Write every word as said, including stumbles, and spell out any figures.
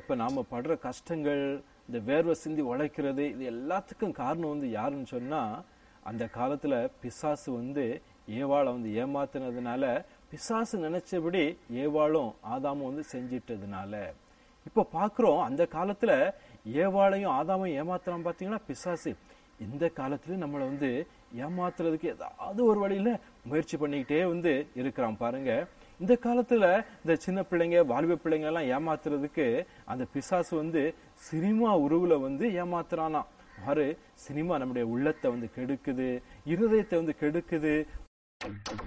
இப்ப நாம படுற கஷ்டங்கள், இந்த வேர்வை சிந்தி உழைக்கிறது, இது எல்லாத்துக்கும் காரணம் வந்து யாருன்னு சொன்னா, அந்த காலத்துல பிசாசு வந்து ஏவாளை வந்து ஏமாத்தினதுனால, பிசாசு நினைச்சபடி ஏவாளும் ஆதாமும் வந்து செஞ்சிட்டதுனால. இப்ப பாக்குறோம் அந்த காலத்துல ஏவாளையும் ஆதாமையும் ஏமாத்துறான் பாத்தீங்கன்னா பிசாசு. இந்த காலத்துலயும் நம்மளை வந்து ஏமாத்துறதுக்கு ஏதாவது ஒரு வழியில முயற்சி பண்ணிக்கிட்டே வந்து இருக்கிறான் பாருங்க. இந்த காலத்துல இந்த சின்ன பிள்ளைங்க, வாலிப பிள்ளைங்க எல்லாம் ஏமாத்துறதுக்கு அந்த பிசாசு வந்து சினிமா உருவுல வந்து ஏமாத்துறானா. பாரு, சினிமா நம்முடைய உள்ளத்தை வந்து கெடுக்குது, இருதயத்தை வந்து கெடுக்குது.